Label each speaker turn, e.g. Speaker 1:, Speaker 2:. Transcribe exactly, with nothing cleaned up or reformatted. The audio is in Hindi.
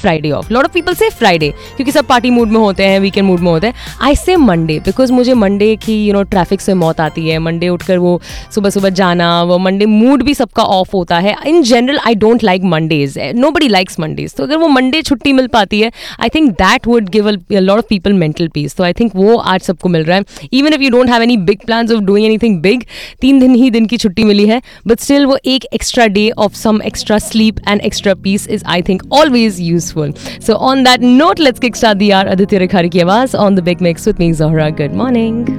Speaker 1: Friday of. Lot of people से फ्राइडे क्योंकि सब पार्टी मूड में होते हैं, वीकेंड मूड में होते हैं. आई से मंडे बिकॉज मुझे मंडे की यू नो ट्रैफिक से मौत आती है. मंडे उठकर वो सुबह सुबह जाना, वो मंडे मूड भी सबका ऑफ होता है. In general I don't like Mondays. Nobody likes Mondays. तो अगर वो मंडे छुट्टी मिल पाती है, I think that would give a lot of people mental peace. तो आई थिंक वो आज सबको मिल रहा है. Even if you don't have any big plans of doing anything big, तीन दिन ही दिन की छुट्टी मिली है, बट स्टिल वो एक extra day of some extra sleep and extra piece is I think always useful. So on that note, let's kick start the our. Aditya Rikhari की आवाज on the big mix with me Zohra. Good morning.